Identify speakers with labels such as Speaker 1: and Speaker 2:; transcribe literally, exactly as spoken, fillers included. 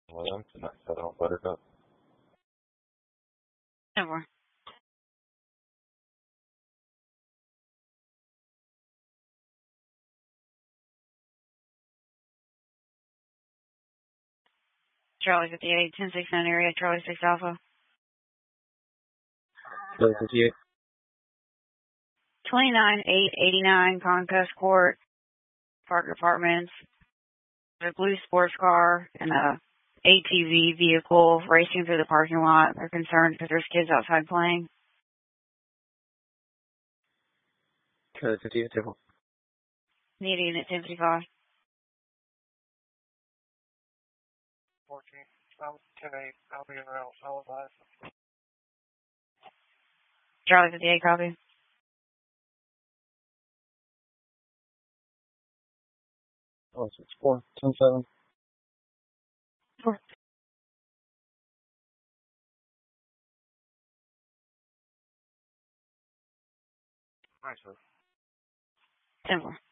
Speaker 1: Well, I'm tonight, so I don't buttercup.
Speaker 2: Never. Charlie fifty-eight, ten sixty-nine area, Charlie six Alpha.
Speaker 1: Charlie fifty-eight.
Speaker 2: twenty-nine eight eighty-nine Conquest Court, Park Apartments. There's a blue sports car and a A T V vehicle racing through the parking lot. They're concerned because there's kids outside playing.
Speaker 1: Charlie fifty-eight, table.
Speaker 2: Need a unit ten fifty-five.
Speaker 3: fourteen, ten eight, I'll be around, I'll advise.
Speaker 2: Charlie fifty-eight, copy.
Speaker 1: Oh, six four, ten seven.
Speaker 2: Four.
Speaker 3: Nice, sir.
Speaker 2: ten four.